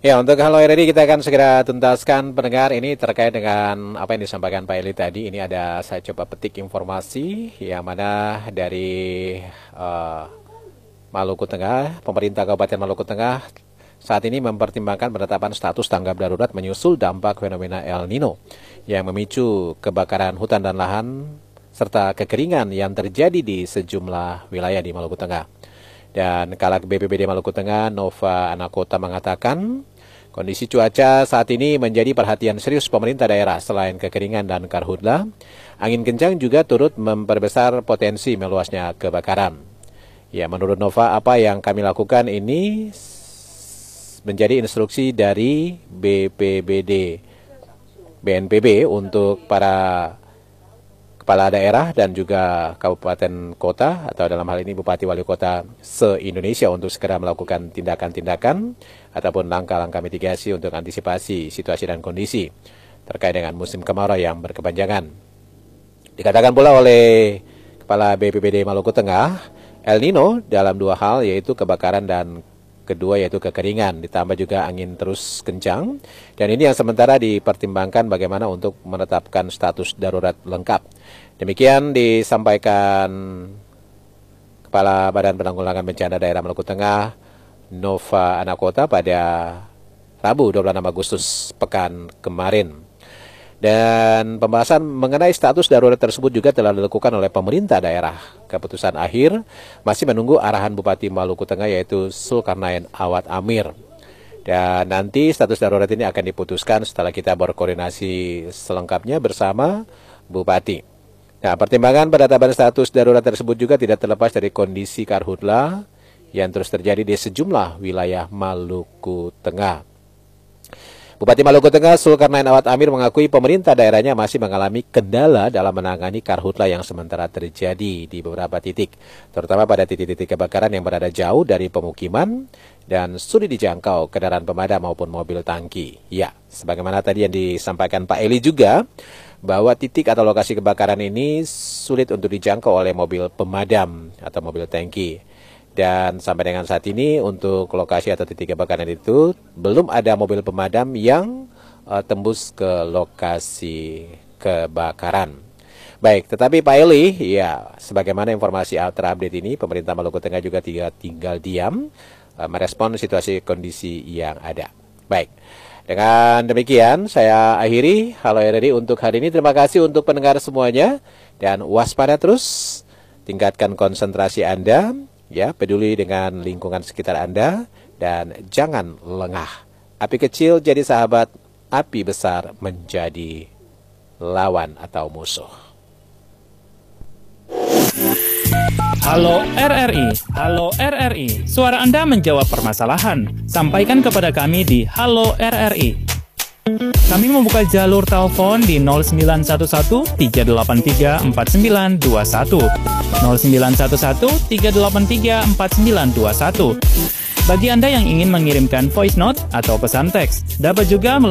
Ya, untuk Halo RRI kita akan segera tuntaskan pendengar ini terkait dengan apa yang disampaikan Pak Eli tadi. Ini ada saya coba petik informasi yang mana dari eh, Maluku Tengah, pemerintah Kabupaten Maluku Tengah saat ini mempertimbangkan penetapan status tanggap darurat menyusul dampak fenomena El Nino yang memicu kebakaran hutan dan lahan serta kekeringan yang terjadi di sejumlah wilayah di Maluku Tengah. Dan Kalak BPBD Maluku Tengah, Nova Anakota mengatakan, kondisi cuaca saat ini menjadi perhatian serius pemerintah daerah. Selain kekeringan dan karhutla, angin kencang juga turut memperbesar potensi meluasnya kebakaran. Ya, menurut Nova, apa yang kami lakukan ini menjadi instruksi dari BNPB untuk para kepala daerah dan juga kabupaten kota atau dalam hal ini bupati wali kota se-Indonesia untuk segera melakukan tindakan-tindakan ataupun langkah-langkah mitigasi untuk antisipasi situasi dan kondisi terkait dengan musim kemarau yang berkepanjangan. Dikatakan pula oleh Kepala BPBD Maluku Tengah, El Nino dalam dua hal yaitu kebakaran dan kedua yaitu kekeringan, ditambah juga angin terus kencang, dan ini yang sementara dipertimbangkan bagaimana untuk menetapkan status darurat lengkap. Demikian disampaikan Kepala Badan Penanggulangan Bencana Daerah Maluku Tengah, Nova Anakota pada Rabu 26 Agustus pekan kemarin. Dan pembahasan mengenai status darurat tersebut juga telah dilakukan oleh pemerintah daerah. Keputusan akhir masih menunggu arahan Bupati Maluku Tengah yaitu Zulkarnain Awad Amir. Dan nanti status darurat ini akan diputuskan setelah kita berkoordinasi selengkapnya bersama Bupati. Nah, pertimbangan penetapan status darurat tersebut juga tidak terlepas dari kondisi karhutla yang terus terjadi di sejumlah wilayah Maluku Tengah. Bupati Maluku Tengah Zulkarnain Awad Amir mengakui pemerintah daerahnya masih mengalami kendala dalam menangani karhutla yang sementara terjadi di beberapa titik, terutama pada titik-titik kebakaran yang berada jauh dari pemukiman dan sulit dijangkau kendaraan pemadam maupun mobil tangki. Ya, sebagaimana tadi yang disampaikan Pak Eli juga, bahwa titik atau lokasi kebakaran ini sulit untuk dijangkau oleh mobil pemadam atau mobil tangki. Dan sampai dengan saat ini untuk lokasi atau titik kebakaran itu belum ada mobil pemadam yang tembus ke lokasi kebakaran. Baik, tetapi Pak Eli, ya sebagaimana informasi terupdate ini, pemerintah Maluku Tengah juga tinggal diam merespon situasi kondisi yang ada. Baik, dengan demikian saya akhiri Halo RRI untuk hari ini. Terima kasih untuk pendengar semuanya dan waspada terus, tingkatkan konsentrasi Anda. Ya, peduli dengan lingkungan sekitar Anda dan jangan lengah. Api kecil jadi sahabat, api besar menjadi lawan atau musuh. Halo RRI, halo RRI. Suara Anda menjawab permasalahan. Sampaikan kepada kami di Halo RRI. Kami membuka jalur telepon di 0911 383 4921, 0911 383 4921. Bagi Anda yang ingin mengirimkan voice note atau pesan teks, dapat juga